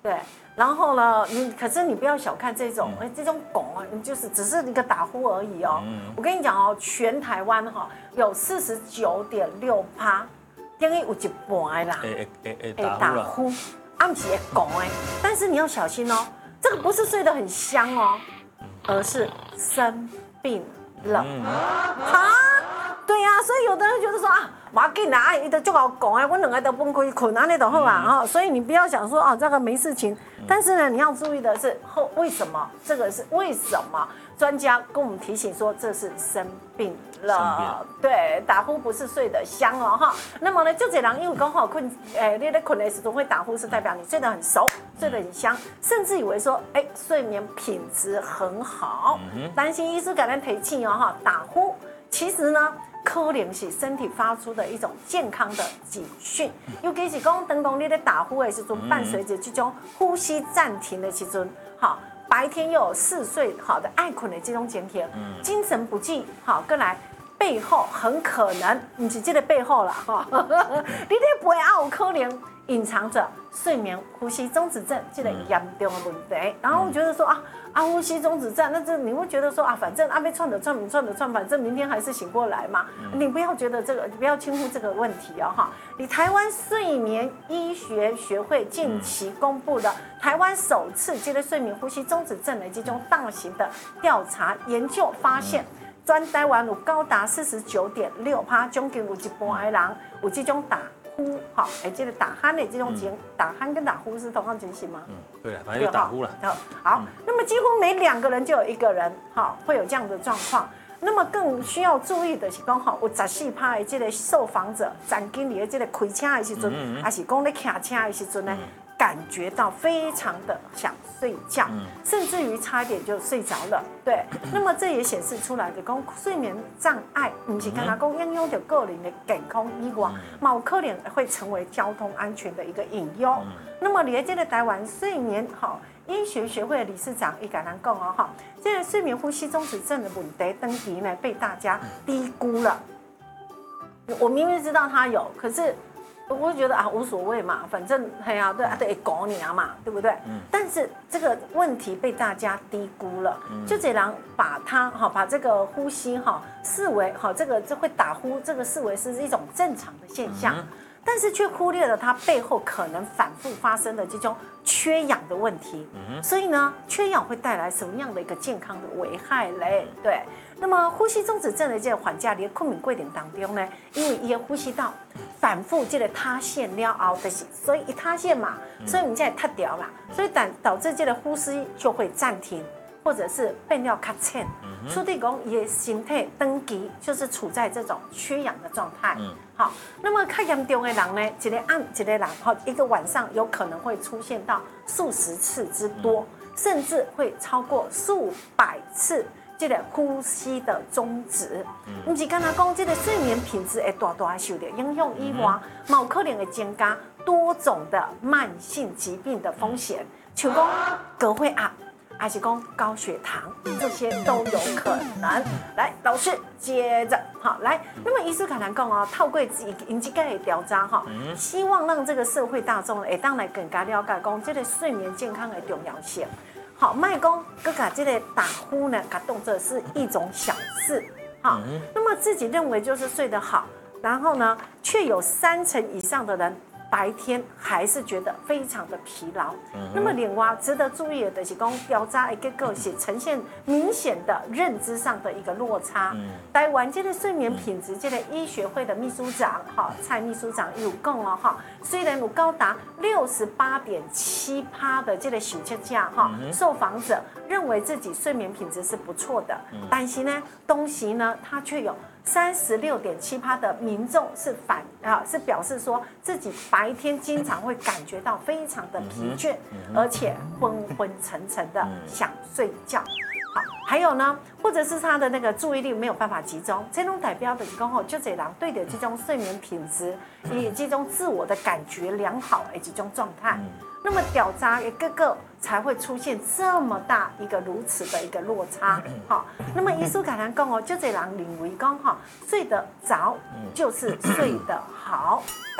对。然后呢，可是你不要小看这种，这种拱啊，你就是只是一个打呼而已哦。我跟你讲哦，全台湾哈有49.6%，等于有一半的人会打呼，不是会拱哎。但是你要小心哦，这个不是睡得很香哦，而是生病了啊。对呀，所以有的人觉得说啊，不要紧啦，伊都足好讲哎，我两个都崩溃困安尼就好啊哈。所以你不要想说啊，这个没事情。但是呢，你要注意的是为什么？这个是为什么？专家跟我们提醒说，这是生病了。对，打呼不是睡得香哦哈。那么呢，就这人因为刚好困，你在困的时候会打呼，是代表你睡得很熟，睡得很香，甚至以为说，睡眠品质很好。担心医师给咱提醒哦哈，打呼其实呢。可能是身体发出的一种健康的警讯，尤其是讲当你在打呼的时候，伴随着这种呼吸暂停的时候，好，白天又有嗜睡好的爱困的这种情形，精神不济，好，过来背后很可能，不是这个背后啦，哈，你在背后有可能隐藏着睡眠呼吸中止症这个严重的问题，然后我觉得说呼吸中止症，那这你会觉得说反正被串的串，反正明天还是醒过来嘛。你不要觉得这个，不要轻忽这个问题哦哈。你台湾睡眠医学学会近期公布的台湾首次这个睡眠呼吸中止症的这种大型的调查研究发现，全台湾有高达49.6%，将近有一半的人有这种打呼，好，这个打鼾的这种情，打鼾跟打呼是同样情形吗？ 对啊，反正就打呼了。 好，那么几乎每2个人就有1个人，会有这样的状况。那么更需要注意的是讲，有14%的这个受访者，站经理的这个开车的时阵，还是讲咧骑车的时阵呢，感觉到非常的想睡觉，甚至于差一点就睡着了。对，那么这也显示出来的讲睡眠障碍，不是刚刚讲影响到个人的健康以外，有可能会成为交通安全的一个隐忧。那么，你这个台湾睡眠医学学会的理事长伊甲咱讲哦这个睡眠呼吸中止症的问题登记呢被大家低估了。我明明知道它有，可是我会觉得无所谓嘛，反正对会搞你嘛，对不对？但是这个问题被大家低估了，就这人把它把这个呼吸视为这个会打呼，这个视为是一种正常的现象。但是却忽略了它背后可能反复发生的这种缺氧的问题，所以呢，缺氧会带来什么样的一个健康的危害嘞？对，那么呼吸中止症的这个患者，在困眠过程当中呢，因为伊呼吸道反复这个塌陷了后，所以一塌陷嘛，所以我们现在塌掉了，所以导致这个呼吸就会暂停。或者是变了较浅，所以讲伊的身体长期就是处在这种缺氧的状态。好，那么较严重的人呢，一个人一个晚上有可能会出现到数十次之多，甚至会超过数百次这个呼吸的终止。不是刚才讲这个睡眠品质会大大受到影响以外，有可能会增加多种的慢性疾病的风险，像讲高血压。还是讲高血糖，这些都有可能。来，老师接着来。那么医师可能讲透过因这个调查希望让这个社会大众会当来更加了解讲这个睡眠健康的重要性。好，卖讲各个这个打呼呢，甲动作是一种小事。那么自己认为就是睡得好，然后呢，却有30%以上的人。白天还是觉得非常的疲劳。那么另外值得注意的就是讲调查的结果是呈现明显的认知上的一个落差。台湾这个睡眠品质这个医学会的秘书长蔡秘书长有讲虽然有高达68.7%的这个受测者受访者认为自己睡眠品质是不错的，但是呢，同时呢，他却有36.7%的民众是表示说自己白天经常会感觉到非常的疲倦，而且昏昏沉沉的想睡觉。好，还有呢，或者是他的那个注意力没有办法集中，这种代表的是讲就这人对的这种睡眠品质以这种自我的感觉良好的这种状态。那么调查的结果才会出现这么大一个如此的一个落差。好，那么医师可能讲就这人认为讲睡得着就是睡得好。